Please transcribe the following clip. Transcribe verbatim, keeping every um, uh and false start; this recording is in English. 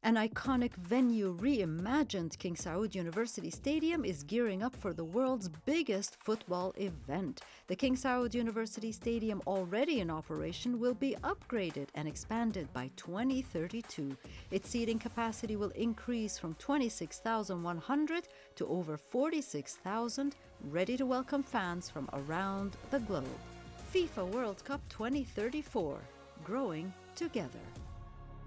An iconic venue reimagined, King Saud University Stadium is gearing up for the world's biggest football event. The King Saud University Stadium, already in operation, will be upgraded and expanded by twenty thirty-two. Its seating capacity will increase from twenty-six thousand one hundred to over forty-six thousand, ready to welcome fans from around the globe. FIFA World Cup twenty thirty-four, growing together.